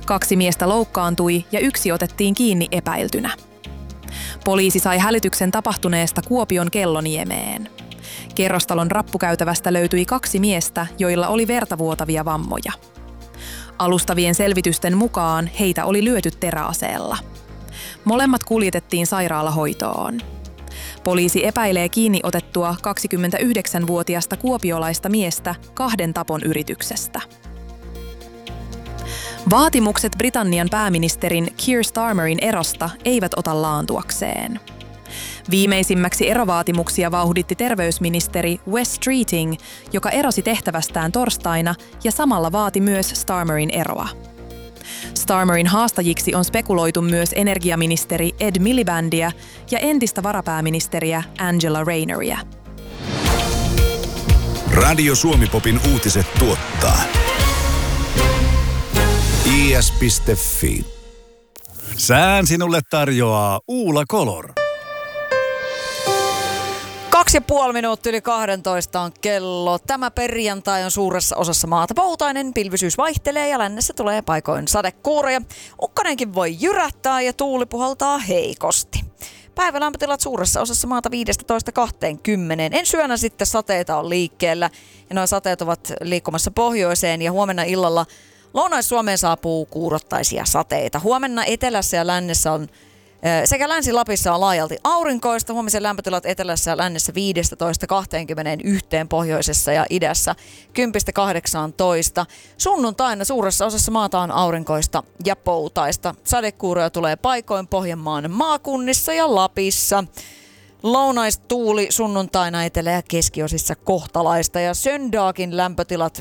2 miestä loukkaantui ja 1 otettiin kiinni epäiltynä. Poliisi sai hälytyksen tapahtuneesta Kuopion Kelloniemeen. Kerrostalon rappukäytävästä löytyi 2 miestä, joilla oli vertavuotavia vammoja. Alustavien selvitysten mukaan heitä oli lyöty teräaseella. Molemmat kuljetettiin sairaalahoitoon. Poliisi epäilee kiinni otettua 29-vuotiasta kuopiolaista miestä 2 tapon yrityksestä. Vaatimukset Britannian pääministerin Keir Starmerin erosta eivät ota laantuakseen. Viimeisimmäksi erovaatimuksia vauhditti terveysministeri Wes Streeting, joka erosi tehtävästään torstaina ja samalla vaati myös Starmerin eroa. Starmerin haastajiksi on spekuloitu myös energiaministeri Ed Milibandia ja entistä varapääministeriä Angela Rayneria. Radio Suomi-popin uutiset tuottaa is.fi. Sään sinulle tarjoaa Uula Color. 2,5 minuuttia yli 12 on kello. Tämä perjantai on suuressa osassa maata poutainen, pilvisyys vaihtelee ja lännessä tulee paikoin sadekuuroja. Ukkonenkin voi jyrähtää ja tuuli puhaltaa heikosti. Päivälämpötilat suuressa osassa maata 15-20. Ensi yönä sitten sateita on liikkeellä ja nuo sateet ovat liikkumassa pohjoiseen ja huomenna illalla Lounais-Suomeen saapuu kuurottaisia sateita. Huomenna etelässä ja lännessä on sekä Länsi-Lapissa on laajalti aurinkoista. Huomisen lämpötilat etelässä ja lännessä 15-21, pohjoisessa ja idässä 10-18. Sunnuntaina suuressa osassa maata on aurinkoista ja poutaista. Sadekuuroja tulee paikoin Pohjanmaan maakunnissa ja Lapissa. Lounaistuuli sunnuntaina etelä- ja keskiosissa kohtalaista ja söndaakin lämpötilat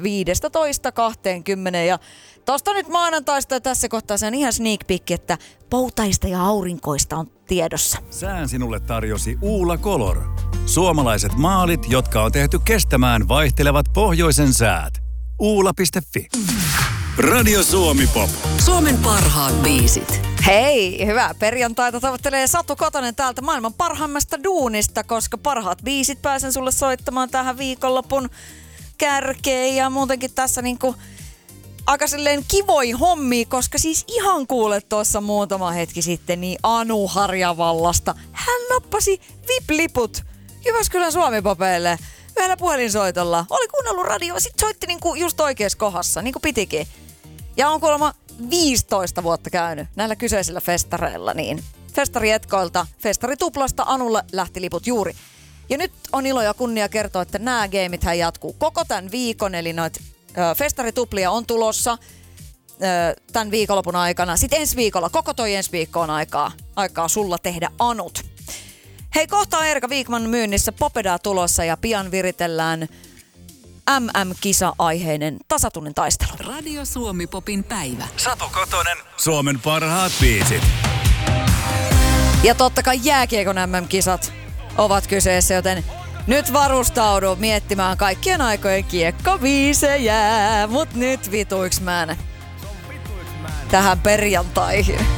15-20 ja tosta nyt maanantaista tässä kohtaa se on ihan sneak peek, että poutaista ja aurinkoista on tiedossa. Sään sinulle tarjosi Uula Color. Suomalaiset maalit, jotka on tehty kestämään vaihtelevat pohjoisen säät. Uula.fi. Radio Suomi-pop. Suomen parhaat biisit. Hei, hyvää perjantaita toivottelee Satu Kotonen täältä maailman parhaimmasta duunista, koska parhaat biisit pääsen sulle soittamaan tähän viikonlopun kärkeen ja muutenkin tässä niinku aika silleen kivoi hommi, koska siis ihan kuulet tuossa muutama hetki sitten niin Anu Harjavallasta. Hän nappasi VIP-liput Jyväskylän Suomi-popeille yhdellä puhelinsoitolla. Oli kuunnellut radioa, sit soitti niinku just oikeassa kohdassa, niinku pitikin. Ja on kuulemma 15 vuotta käynyt näillä kyseisillä festareilla, niin festarietkoilta, festarituplasta Anulle lähti liput juuri. Ja nyt on ilo ja kunnia kertoa, että nämä gameithän jatkuu koko tämän viikon, eli noita festarituplia on tulossa tämän viikonlopun aikana. Sitten ensi viikolla, koko toi ensi viikko on aikaa sulla tehdä anut. Hei, kohta on Erika Wigman myynnissä Popedaa tulossa ja pian viritellään MM-kisa-aiheinen tasatunnin taistelu. Radio Suomi-popin päivä. Satu Kotonen, Suomen parhaat biisit. Ja totta kai jääkiekon MM-kisat ovat kyseessä, joten nyt varustaudu miettimään kaikkien aikojen kiekkobiisejä. Mut nyt vituiks mä tähän perjantaihin.